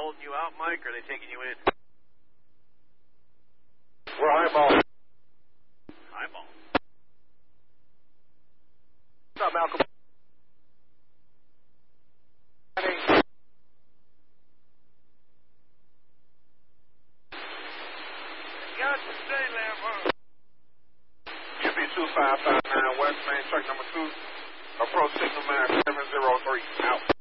holding you out, Mike, or are they taking you in? We're eyeballing. Eyeball. What's up, Malcolm? Got to stay, Lambo. UP 2559 West Main, truck number 2. Approach signal man 703. Out.